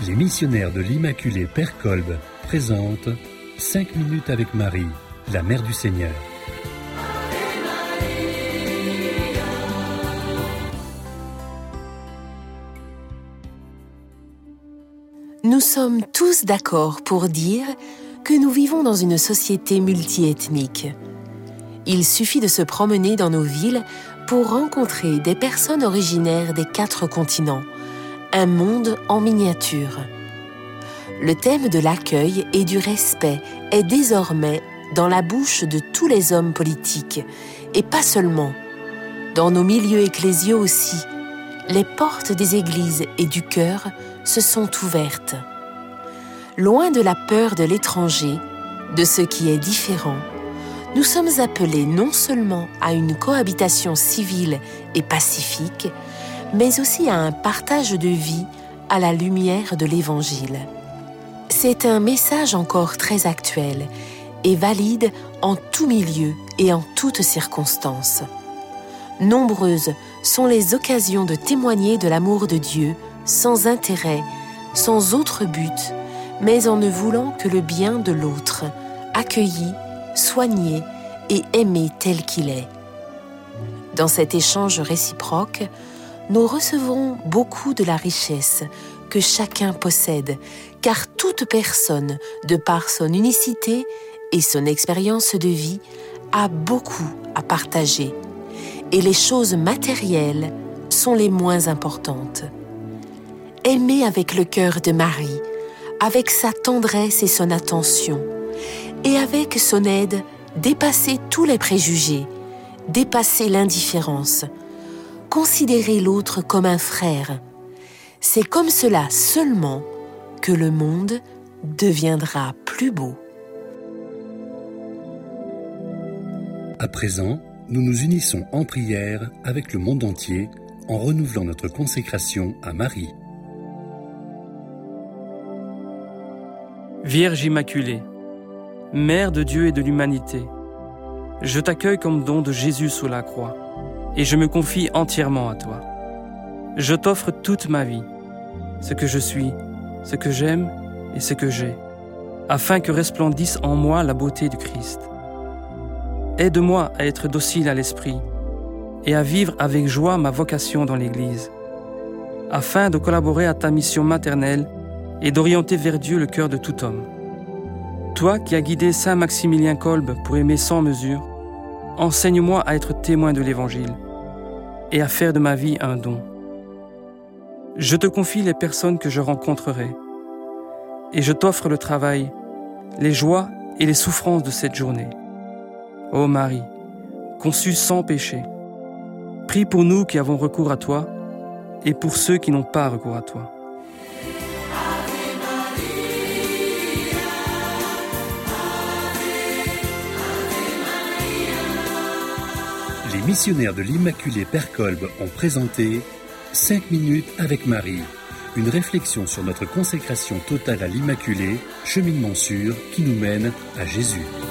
Les missionnaires de l'Immaculée Père Kolb présentent 5 minutes avec Marie, la Mère du Seigneur. Nous sommes tous d'accord pour dire que nous vivons dans une société multiethnique. Il suffit de se promener dans nos villes pour rencontrer des personnes originaires des 4 continents, un monde en miniature. Le thème de l'accueil et du respect est désormais dans la bouche de tous les hommes politiques, et pas seulement. Dans nos milieux ecclésiaux aussi, les portes des églises et du cœur se sont ouvertes. Loin de la peur de l'étranger, de ce qui est différent, nous sommes appelés non seulement à une cohabitation civile et pacifique, mais aussi à un partage de vie à la lumière de l'Évangile. C'est un message encore très actuel et valide en tout milieu et en toutes circonstances. Nombreuses sont les occasions de témoigner de l'amour de Dieu sans intérêt, sans autre but, mais en ne voulant que le bien de l'autre, accueilli, soigné et aimé tel qu'il est. Dans cet échange réciproque, nous recevrons beaucoup de la richesse que chacun possède, car toute personne, de par son unicité et son expérience de vie, a beaucoup à partager. Et les choses matérielles sont les moins importantes. Aimer avec le cœur de Marie, avec sa tendresse et son attention, et avec son aide, dépasser tous les préjugés, dépasser l'indifférence, considérer l'autre comme un frère. C'est comme cela seulement que le monde deviendra plus beau. À présent, nous nous unissons en prière avec le monde entier en renouvelant notre consécration à Marie. Vierge Immaculée, Mère de Dieu et de l'humanité, je t'accueille comme don de Jésus sous la croix et je me confie entièrement à toi. Je t'offre toute ma vie, ce que je suis, ce que j'aime et ce que j'ai, afin que resplendisse en moi la beauté du Christ. Aide-moi à être docile à l'esprit et à vivre avec joie ma vocation dans l'Église, afin de collaborer à ta mission maternelle et d'orienter vers Dieu le cœur de tout homme. Toi qui as guidé Saint Maximilien Kolb pour aimer sans mesure, enseigne-moi à être témoin de l'Évangile et à faire de ma vie un don. Je te confie les personnes que je rencontrerai et je t'offre le travail, les joies et les souffrances de cette journée. Ô Marie, conçue sans péché, prie pour nous qui avons recours à toi et pour ceux qui n'ont pas recours à toi. Les missionnaires de l'Immaculée Père Kolb ont présenté 5 minutes avec Marie, une réflexion sur notre consécration totale à l'Immaculée, cheminement sûr qui nous mène à Jésus.